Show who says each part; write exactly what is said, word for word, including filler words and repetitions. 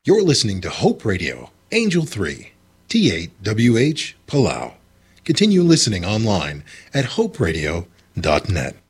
Speaker 1: You're listening to Hope Radio, Angel three, T eight W H, Palau. Continue listening online at hope radio dot net.